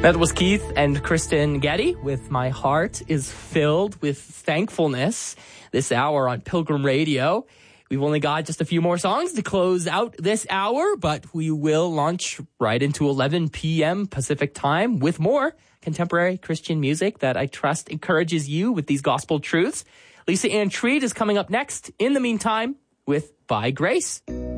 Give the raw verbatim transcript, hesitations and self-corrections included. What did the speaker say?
That was Keith and Kristen Getty with My Heart is Filled with Thankfulness this hour on Pilgrim Radio. We've only got just a few more songs to close out this hour, but we will launch right into eleven p.m. Pacific time with more contemporary Christian music that I trust encourages you with these gospel truths. Lisa Ann Treat is coming up next. In the meantime, with By Grace.